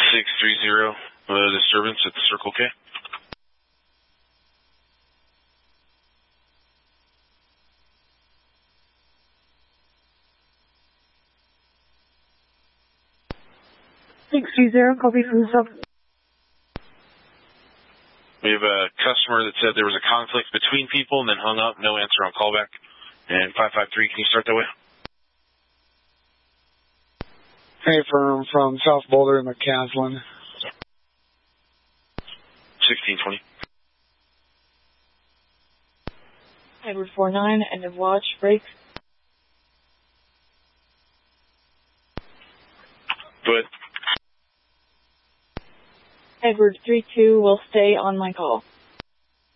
630, disturbance at the Circle K. Copy from the sub. We have a customer that said there was a conflict between people and then hung up, no answer on callback. And 553, can you start that way? Hey, from South Boulder and McCaslin. 1620. Edward 49, end of watch, break. Go ahead. Edward 32 will stay on my call.